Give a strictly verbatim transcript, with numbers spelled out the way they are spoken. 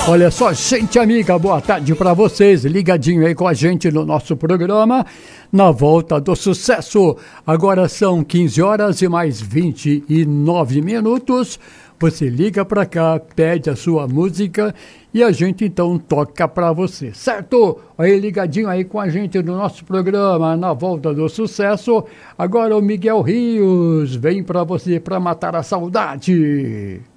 Olha só, gente amiga, boa tarde pra vocês, ligadinho aí com a gente no nosso programa, na Volta do Sucesso. Agora são quinze horas e mais vinte e nove minutos. Você liga pra cá, pede a sua música e a gente então toca pra você, certo? Aí ligadinho aí com a gente no nosso programa, na Volta do Sucesso. Agora o Miguel Rios vem pra você pra matar a saudade.